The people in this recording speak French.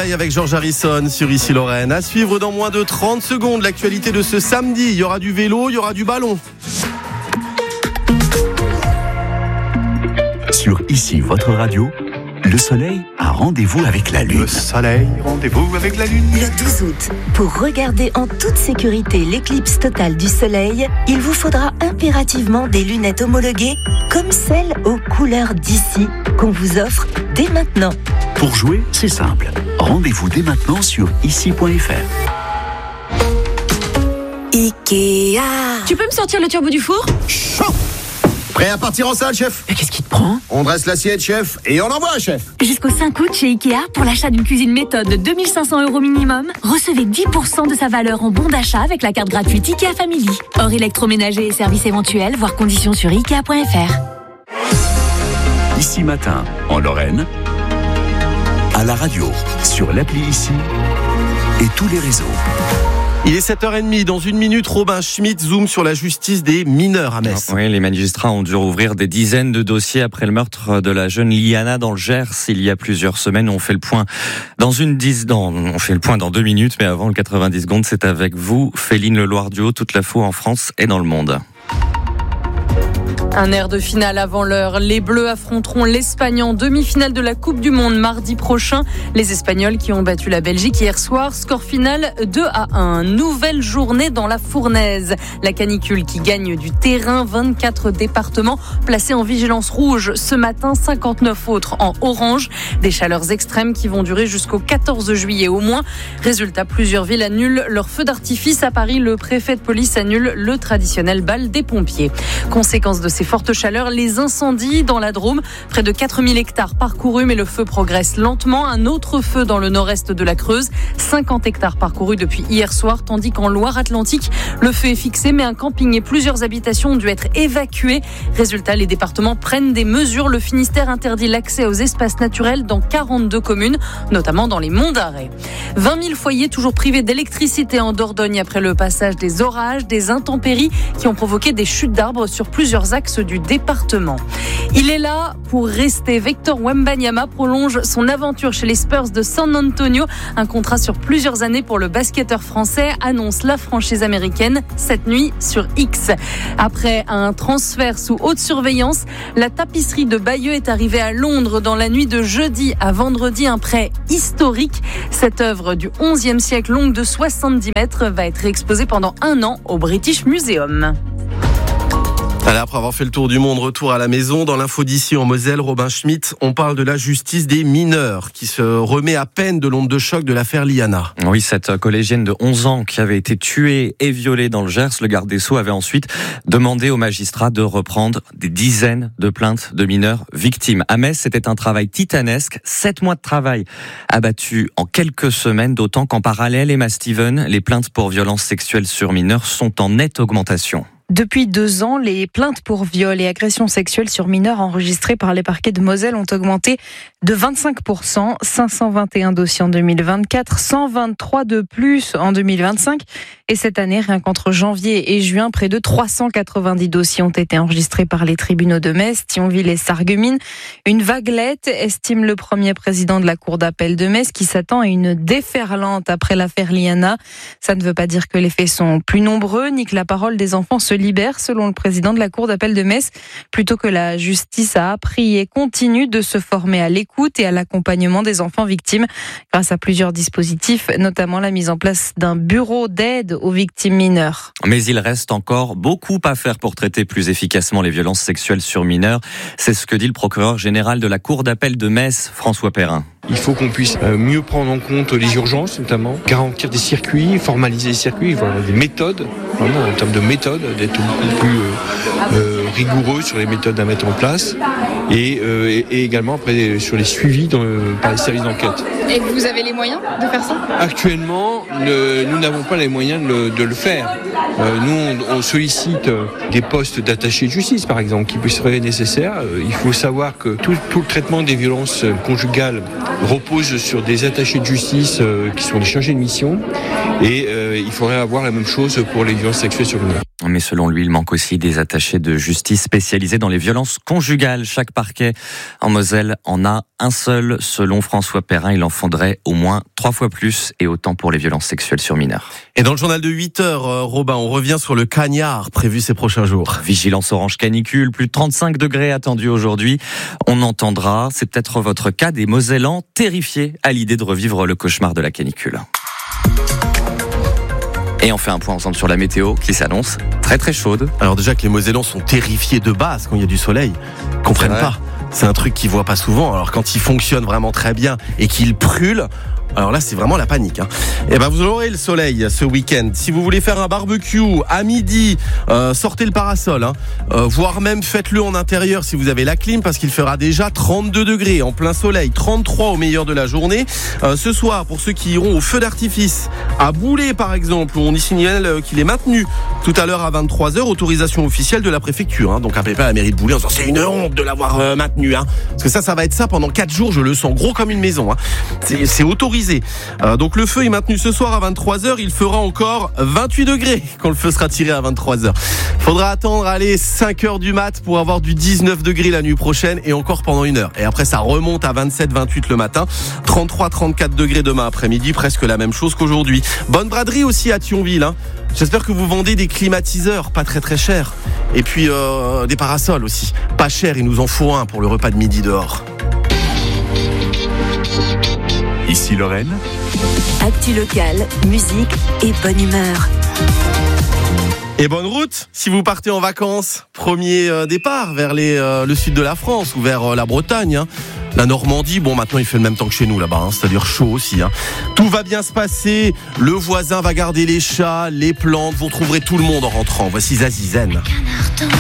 Soleil avec Georges Harrison sur Ici Lorraine. À suivre dans moins de 30 secondes l'actualité de ce samedi. Il y aura du vélo, il y aura du ballon. Sur Ici votre radio, le soleil a rendez-vous avec la lune. Le soleil, rendez-vous avec la lune. Le 12 août, pour regarder en toute sécurité l'éclipse totale du soleil, il vous faudra impérativement des lunettes homologuées comme celles aux couleurs d'ici qu'on vous offre dès maintenant. Pour jouer, c'est simple. Rendez-vous dès maintenant sur ici.fr. Ikea. Tu peux me sortir le turbo du four ? Chaud. Prêt à partir en salle, chef ? Mais qu'est-ce qui te prend ? On dresse l'assiette, chef, et on envoie, chef. Jusqu'au 5 août chez Ikea, pour l'achat d'une cuisine méthode de 2500 € minimum, recevez 10% de sa valeur en bon d'achat avec la carte gratuite Ikea Family. Hors électroménager et services éventuels, voir conditions sur Ikea.fr. Ici matin, en Lorraine, à la radio, sur l'appli Ici et tous les réseaux. Il est 7h30. Dans une minute, Robin Schmitt zoome sur la justice des mineurs à Metz. Oui, les magistrats ont dû rouvrir des dizaines de dossiers après le meurtre de la jeune Liana dans le Gers il y a plusieurs semaines. On fait le point dans 2 minutes, mais avant le 90 secondes, c'est avec vous, Féline Leloir-Duhaut, toute la fois en France et dans le monde. Un air de finale avant l'heure. Les Bleus affronteront l'Espagne en demi-finale de la Coupe du Monde mardi prochain. Les Espagnols qui ont battu la Belgique hier soir. Score final 2-1. Nouvelle journée dans la fournaise. La canicule qui gagne du terrain. 24 départements placés en vigilance rouge. Ce matin, 59 autres en orange. Des chaleurs extrêmes qui vont durer jusqu'au 14 juillet au moins. Résultat, plusieurs villes annulent leur feu d'artifice. À Paris, le préfet de police annule le traditionnel bal des pompiers. Conséquence de ces fortes chaleurs, les incendies dans la Drôme. Près de 4000 hectares parcourus, mais le feu progresse lentement. Un autre feu dans le nord-est de la Creuse. 50 hectares parcourus depuis hier soir, tandis qu'en Loire-Atlantique, le feu est fixé, mais un camping et plusieurs habitations ont dû être évacuées. Résultat, les départements prennent des mesures. Le Finistère interdit l'accès aux espaces naturels dans 42 communes, notamment dans les Monts d'Arrée. 20 000 foyers toujours privés d'électricité en Dordogne après le passage des orages, des intempéries qui ont provoqué des chutes d'arbres sur plusieurs axes du département. Il est là pour rester. Victor Wembanyama prolonge son aventure chez les Spurs de San Antonio. Un contrat sur plusieurs années pour le basketteur français, annonce la franchise américaine cette nuit sur X. Après un transfert sous haute surveillance, la tapisserie de Bayeux est arrivée à Londres dans la nuit de jeudi à vendredi. Un prêt historique. Cette œuvre du XIe siècle, longue de 70 mètres, va être exposée pendant 1 an au British Museum. Alors, après avoir fait le tour du monde, retour à la maison. Dans l'info d'ici en Moselle, Robin Schmitt, on parle de la justice des mineurs qui se remet à peine de l'onde de choc de l'affaire Liana. Oui, cette collégienne de 11 ans qui avait été tuée et violée dans le Gers, le garde des Sceaux avait ensuite demandé aux magistrats de reprendre des dizaines de plaintes de mineurs victimes. À Metz, c'était un travail titanesque, 7 mois de travail abattus en quelques semaines, d'autant qu'en parallèle, Emma Steven, les plaintes pour violences sexuelles sur mineurs sont en nette augmentation. Depuis 2 ans, les plaintes pour viol et agressions sexuelles sur mineurs enregistrées par les parquets de Moselle ont augmenté de 25%, 521 dossiers en 2024, 123 de plus en 2025. Et cette année, rien qu'entre janvier et juin, près de 390 dossiers ont été enregistrés par les tribunaux de Metz, Thionville et Sarreguemines. Une vaguelette, estime le premier président de la cour d'appel de Metz, qui s'attend à une déferlante après l'affaire Liana. Ça ne veut pas dire que les faits sont plus nombreux, ni que la parole des enfants se libère, selon le président de la cour d'appel de Metz, plutôt que la justice a appris et continue de se former à l'écoute et à l'accompagnement des enfants victimes grâce à plusieurs dispositifs, notamment la mise en place d'un bureau d'aide aux victimes mineures. Mais il reste encore beaucoup à faire pour traiter plus efficacement les violences sexuelles sur mineurs. C'est ce que dit le procureur général de la cour d'appel de Metz, François Perrin. Il faut qu'on puisse mieux prendre en compte les urgences, notamment, garantir des circuits, formaliser les circuits, voilà, des méthodes, vraiment en termes de méthodes, d'être beaucoup plus rigoureux sur les méthodes à mettre en place, et également après sur les suivis par les services d'enquête. Et vous avez les moyens de faire ça ? Actuellement, nous n'avons pas les moyens de le faire. Nous, on sollicite des postes d'attachés de justice, par exemple, qui seraient nécessaires. Il faut savoir que tout le traitement des violences conjugales repose sur des attachés de justice qui sont des chargés de mission. Et il faudrait avoir la même chose pour les violences sexuelles sur mineurs. Mais selon lui, il manque aussi des attachés de justice spécialisés dans les violences conjugales. Chaque parquet en Moselle en a un seul. Selon François Perrin, il en faudrait au moins 3 fois plus et autant pour les violences sexuelles sur mineurs. Et dans le journal de 8h, Robin, on revient sur le cagnard prévu ces prochains jours. Vigilance orange canicule, plus de 35 degrés attendus aujourd'hui. On entendra, c'est peut-être votre cas, des Mosellans terrifiés à l'idée de revivre le cauchemar de la canicule. Et on fait un point ensemble sur la météo qui s'annonce très très chaude. Alors déjà que les Mosellans sont terrifiés de base quand il y a du soleil, ils comprennent pas. C'est un truc qu'ils voient pas souvent. Alors quand il fonctionne vraiment très bien et qu'il brûle, alors là c'est vraiment la panique. Et ben vous aurez le soleil ce week-end. Si vous voulez faire un barbecue à midi, sortez le parasol, voire même faites-le en intérieur si vous avez la clim, parce qu'il fera déjà 32 degrés en plein soleil, 33 au meilleur de la journée. Ce soir, pour ceux qui iront au feu d'artifice à Boulay par exemple, où on y signale qu'il est maintenu tout à l'heure à 23h, autorisation officielle de la préfecture. Donc appelez pas à la mairie de Boulay en disant c'est une honte de l'avoir maintenu, parce que ça va être ça pendant 4 jours, je le sens gros comme une maison. C'est autorisé. Donc le feu est maintenu ce soir à 23h, il fera encore 28 degrés quand le feu sera tiré à 23h. Faudra attendre 5h du mat pour avoir du 19 degrés la nuit prochaine et encore pendant 1 heure. Et après ça remonte à 27-28 le matin, 33-34 degrés demain après-midi, presque la même chose qu'aujourd'hui. Bonne braderie aussi à Thionville. J'espère que vous vendez des climatiseurs, pas très très chers. Et puis des parasols aussi, pas cher, il nous en faut un pour le repas de midi dehors. Ici Lorraine. Actu locale, musique et bonne humeur. Et bonne route si vous partez en vacances. Premier départ vers le sud de la France ou vers la Bretagne. La Normandie, bon maintenant il fait le même temps que chez nous là-bas, c'est-à-dire chaud aussi. Tout va bien se passer, le voisin va garder les chats, les plantes, vous retrouverez tout le monde en rentrant. Voici Zazie Zen.